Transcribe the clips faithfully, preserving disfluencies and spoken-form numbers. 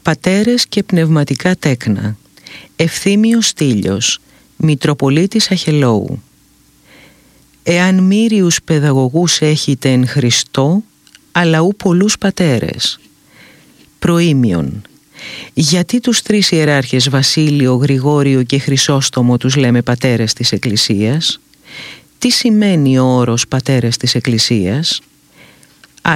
Πατέρες και πνευματικά τέκνα. Ευθύμιος Στήλιος, Μητροπολίτης Αχελώου. Εάν μύριους παιδαγωγούς έχετε εν Χριστώ, αλλά ου πολλούς πατέρες. Προήμιον. Γιατί τους τρεις ιεράρχες Βασίλειο, Γρηγόριο και Χρυσόστομο τους λέμε πατέρες της Εκκλησίας? Τι σημαίνει ο όρος πατέρες της Εκκλησίας? Α.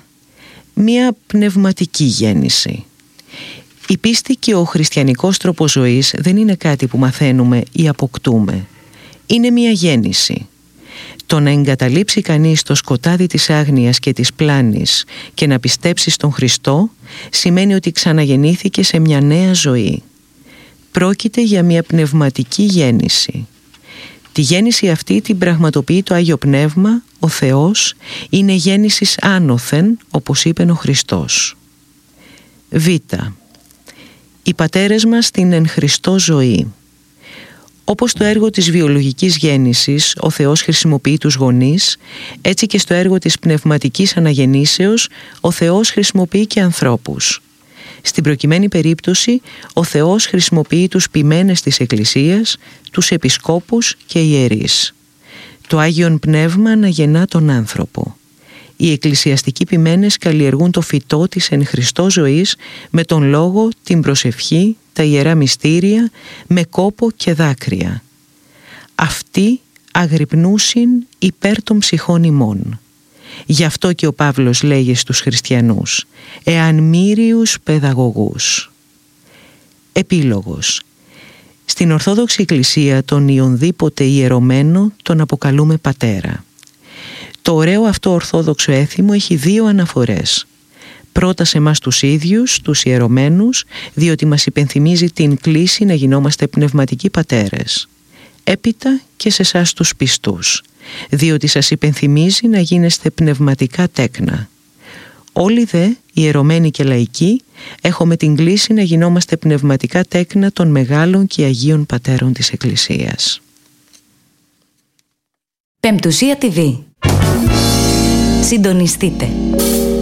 Μία πνευματική γέννηση. Η πίστη και ο χριστιανικός τρόπος ζωής δεν είναι κάτι που μαθαίνουμε ή αποκτούμε. Είναι μία γέννηση. Το να εγκαταλείψει κανείς το σκοτάδι της άγνοιας και της πλάνης και να πιστέψει στον Χριστό σημαίνει ότι ξαναγεννήθηκε σε μια νέα ζωή. Πρόκειται για μια πνευματική γέννηση. Τη γέννηση αυτή την πραγματοποιεί το Άγιο Πνεύμα, ο Θεός, είναι γέννησης άνωθεν, όπως είπε ο Χριστός. Β. Οι πατέρες μας στην εν Χριστώ ζωή. Όπως στο έργο της βιολογικής γέννησης ο Θεός χρησιμοποιεί τους γονείς, έτσι και στο έργο της πνευματικής αναγεννήσεως ο Θεός χρησιμοποιεί και ανθρώπους. Στην προκειμένη περίπτωση ο Θεός χρησιμοποιεί τους ποιμένες της Εκκλησίας, τους επισκόπους και ιερείς. Το Άγιον Πνεύμα αναγεννά τον άνθρωπο. Οι εκκλησιαστικοί ποιμένες καλλιεργούν το φυτό της εν Χριστώ ζωής με τον λόγο, την προσευχή, τα ιερά μυστήρια, με κόπο και δάκρυα. Αυτοί αγρυπνούσιν υπέρ των ψυχών ημών. Γι' αυτό και ο Παύλος λέγει στους χριστιανούς «Εάν μύριους παιδαγωγούς». Επίλογος. Στην Ορθόδοξη Εκκλησία τον ιονδήποτε ιερωμένο τον αποκαλούμε πατέρα. Το ωραίο αυτό ορθόδοξο έθιμο έχει δύο αναφορές. Πρώτα σε εμάς τους ίδιους, τους ιερωμένους, διότι μας υπενθυμίζει την κλίση να γινόμαστε πνευματικοί πατέρες. Έπειτα και σε εσάς τους πιστούς, διότι σας υπενθυμίζει να γίνεστε πνευματικά τέκνα. Όλοι δε, ιερωμένοι και λαϊκοί, έχουμε την κλίση να γινόμαστε πνευματικά τέκνα των μεγάλων και αγίων πατέρων της Εκκλησίας. Πεμπτουσία τι βι. Συντονιστείτε.